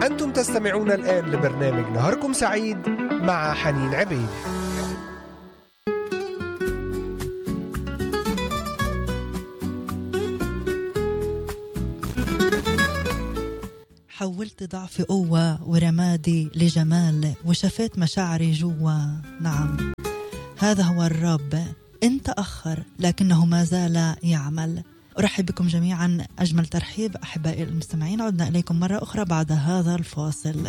أنتم تستمعون الآن لبرنامج نهاركم سعيد مع حنين عبيد. حولت ضعفي قوة ورمادي لجمال وشفيت مشاعري جوا. نعم، هذا هو الرب، إن تأخر لكنه ما زال يعمل. أرحب بكم جميعا أجمل ترحيب أحبائي المستمعين. عدنا إليكم مرة أخرى بعد هذا الفاصل.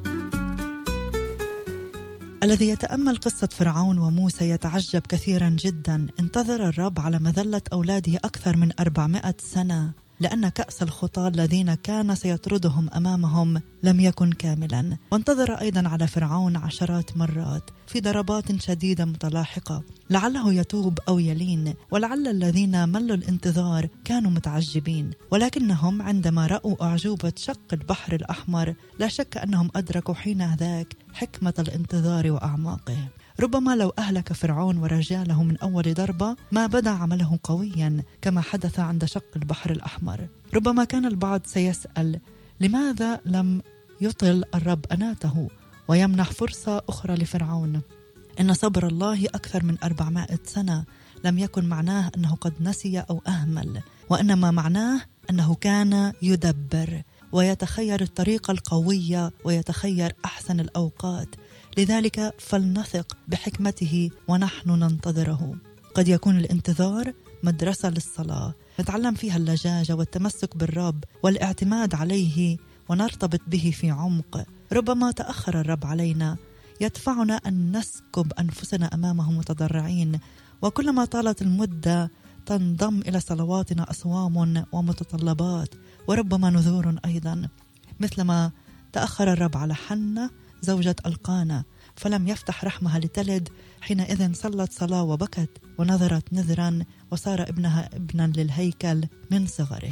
الذي يتأمل قصة فرعون وموسى يتعجب كثيرا جدا. انتظر الرب على مذلة أولاده أكثر من 400 سنة، لأن كأس الخطى الذين كان سيطردهم أمامهم لم يكن كاملا. وانتظر أيضا على فرعون عشرات مرات في ضربات شديدة متلاحقة، لعله يتوب أو يلين، ولعل الذين ملوا الانتظار كانوا متعجبين، ولكنهم عندما رأوا أعجوبة شق البحر الأحمر لا شك أنهم أدركوا حين ذاك حكمة الانتظار وأعماقه. ربما لو أهلك فرعون ورجاله من أول ضربة ما بدا عمله قويا كما حدث عند شق البحر الأحمر. ربما كان البعض سيسأل: لماذا لم يطل الرب أناته ويمنح فرصة أخرى لفرعون؟ إن صبر الله أكثر من 400 سنة لم يكن معناه أنه قد نسي أو أهمل، وإنما معناه أنه كان يدبر ويتخير الطريقة القوية ويتخير أحسن الأوقات. لذلك فلنثق بحكمته ونحن ننتظره. قد يكون الانتظار مدرسة للصلاة نتعلم فيها اللجاجة والتمسك بالرب والاعتماد عليه ونرتبط به في عمق. ربما تأخر الرب علينا يدفعنا أن نسكب أنفسنا أمامه متضرعين، وكلما طالت المدة تنضم إلى صلواتنا أصوام ومتطلبات وربما نذور أيضا، مثلما تأخر الرب على حنة زوجة القانا فلم يفتح رحمها لتلد. حينئذ صلت صلاة وبكت ونذرت نذرا وصار ابنها ابنا للهيكل من صغره.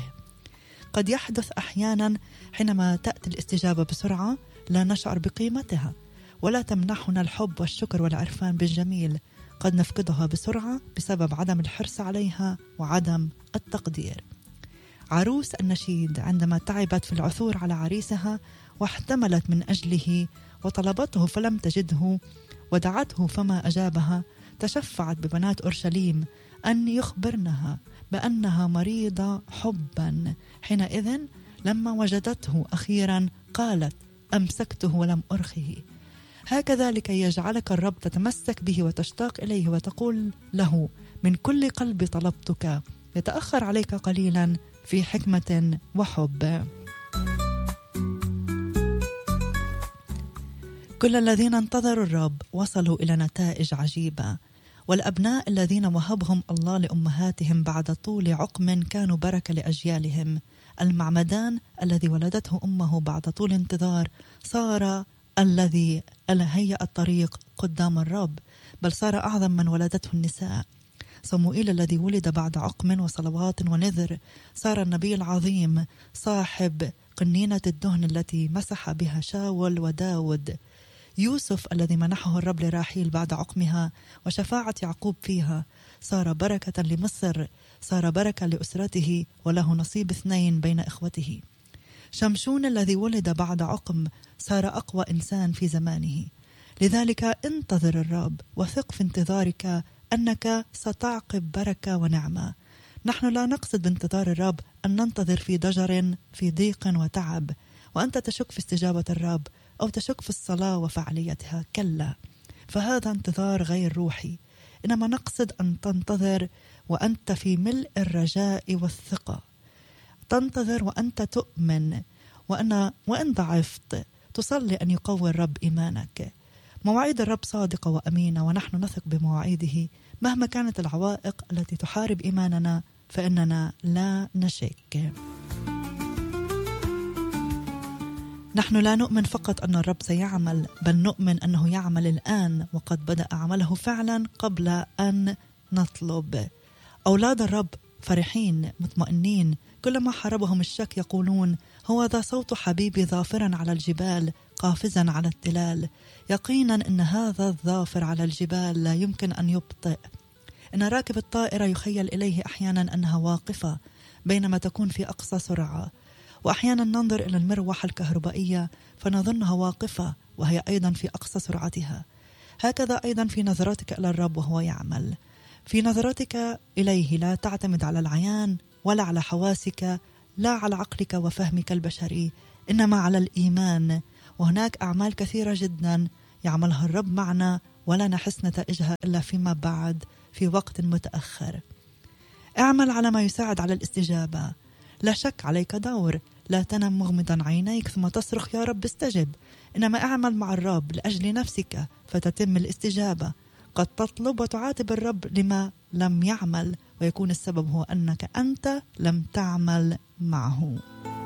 قد يحدث أحيانا حينما تأتي الاستجابة بسرعة لا نشعر بقيمتها ولا تمنحنا الحب والشكر والعرفان بالجميل. قد نفقدها بسرعة بسبب عدم الحرص عليها وعدم التقدير. عروس النشيد عندما تعبت في العثور على عريسها واحتملت من أجله وطلبته فلم تجده ودعته فما أجابها، تشفعت ببنات أورشليم أن يخبرنها بأنها مريضة حبا. حينئذ لما وجدته أخيرا قالت: أمسكته ولم أرخه. هكذا لكي يجعلك الرب تتمسك به وتشتاق إليه وتقول له: من كل قلبي طلبتك. يتأخر عليك قليلا في حكمة وحب. كل الذين انتظروا الرب وصلوا إلى نتائج عجيبة، والأبناء الذين وهبهم الله لأمهاتهم بعد طول عقم كانوا بركة لأجيالهم. المعمدان الذي ولدته أمه بعد طول انتظار صار الذي هيأ الطريق قدام الرب، بل صار أعظم من ولدته النساء. صموئيل الذي ولد بعد عقم وصلوات ونذر صار النبي العظيم صاحب قنينة الدهن التي مسح بها شاول وداود. يوسف الذي منحه الرب لراحيل بعد عقمها وشفاعة يعقوب فيها صار بركة لمصر، صار بركة لأسرته وله نصيب 2 بين إخوته. شمشون الذي ولد بعد عقم صار أقوى إنسان في زمانه. لذلك انتظر الرب وثق في انتظارك أنك ستعقب بركة ونعمة. نحن لا نقصد بانتظار الرب أن ننتظر في ضجر في ضيق وتعب وأنت تشك في استجابة الرب أو تشك في الصلاة وفعاليتها. كلا، فهذا انتظار غير روحي. إنما نقصد أن تنتظر وأنت في ملء الرجاء والثقة، تنتظر وأنت تؤمن، وإن ضعفت تصلي أن يقوي الرب إيمانك. مواعيد الرب صادقة وأمينة ونحن نثق بمواعيده مهما كانت العوائق التي تحارب إيماننا، فإننا لا نشك. نحن لا نؤمن فقط أن الرب سيعمل، بل نؤمن أنه يعمل الآن وقد بدأ عمله فعلا قبل أن نطلب. أولاد الرب فرحين مطمئنين، كلما حاربهم الشك يقولون: هو ذا صوت حبيبي ظافرا على الجبال قافزا على التلال. يقينا أن هذا الظافر على الجبال لا يمكن أن يبطئ. إن راكب الطائرة يخيل إليه أحيانا أنها واقفة بينما تكون في أقصى سرعة، وأحيانا ننظر إلى المروحة الكهربائية فنظنها واقفة وهي أيضا في أقصى سرعتها. هكذا أيضا في نظرتك إلى الرب وهو يعمل. في نظرتك إليه لا تعتمد على العيان ولا على حواسك، لا على عقلك وفهمك البشري، إنما على الإيمان. وهناك أعمال كثيرة جدا يعملها الرب معنا ولا نحس نتائجها إلا فيما بعد في وقت متأخر. اعمل على ما يساعد على الاستجابة. لا شك عليك دور، لا تنم مغمضا عينيك ثم تصرخ يا رب استجب، إنما اعمل مع الرب لأجل نفسك فتتم الاستجابة. قد تطلب وتعاتب الرب لما لم يعمل، ويكون السبب هو أنك أنت لم تعمل معه.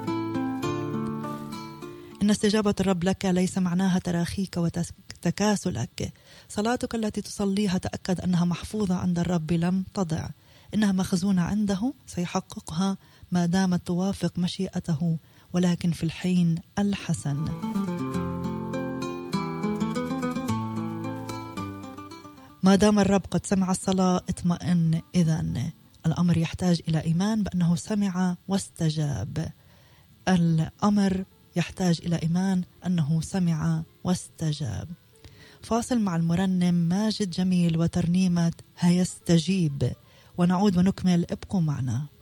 إن استجابة الرب لك ليس معناها تراخيك وتكاسلك. صلاتك التي تصليها تأكد أنها محفوظة عند الرب لم تضع، إنها مخزونة عنده سيحققها ما دامت توافق مشيئته، ولكن في الحين الحسن. ما دام الرب قد سمع الصلاة اطمئن. إذن الأمر يحتاج إلى إيمان بأنه سمع واستجاب. الأمر يحتاج إلى إيمان أنه سمع واستجاب. فاصل مع المرنم ماجد جميل وترنيمة هيستجيب ونعود ونكمل. ابقوا معنا.